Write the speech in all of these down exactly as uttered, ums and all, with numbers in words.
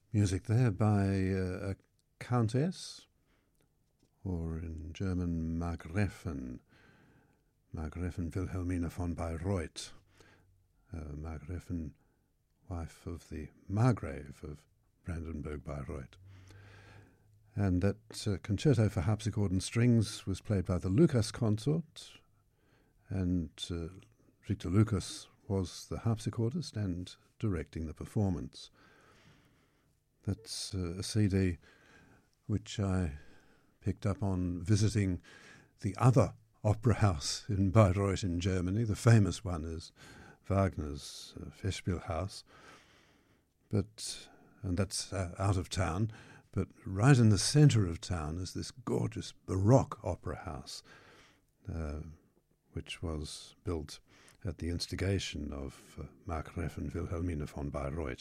Music there by uh, a countess, or in German Margräfin, Margräfin Wilhelmina von Bayreuth, uh, Margräfin, wife of the Margrave of Brandenburg-Bayreuth. And that uh, concerto for harpsichord and strings was played by the Lucas Consort, and uh, Victor Lucas was the harpsichordist and directing the performance. That's uh, a C D which I picked up on visiting the other opera house in Bayreuth in Germany. The famous one is Wagner's uh, Festspielhaus, but and that's uh, out of town. But right in the centre of town is this gorgeous Baroque opera house, uh, which was built at the instigation of uh, Margräfin Wilhelmina von Bayreuth.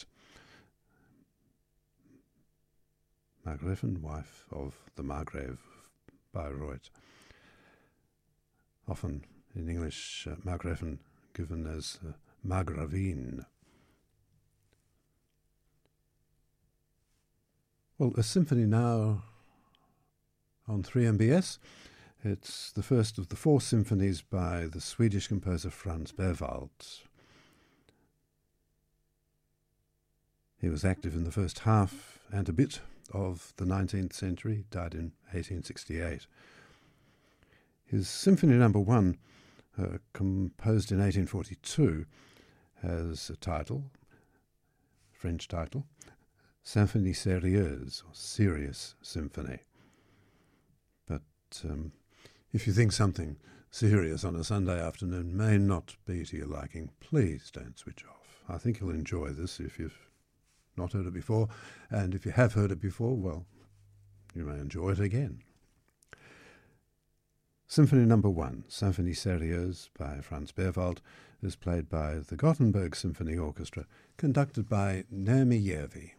Margräfin, wife of the Margrave of Bayreuth. Often in English, uh, Margräfin given as uh, Margravine. Well, a symphony now on three M B S. It's the first of the four symphonies by the Swedish composer Franz Berwald. He was active in the first half and a bit of the nineteenth century, died in eighteen sixty-eight. His Symphony Number One, uh, composed in eighteen forty-two, has a title, French title, Symphonie Sérieuse, or Serious Symphony. But um, if you think something serious on a Sunday afternoon may not be to your liking, please don't switch off. I think you'll enjoy this if you've not heard it before, and if you have heard it before, well, you may enjoy it again. Symphony Number One, Symphonie Sérieuse by Franz Berwald, is played by the Gothenburg Symphony Orchestra, conducted by Naomi Järvi.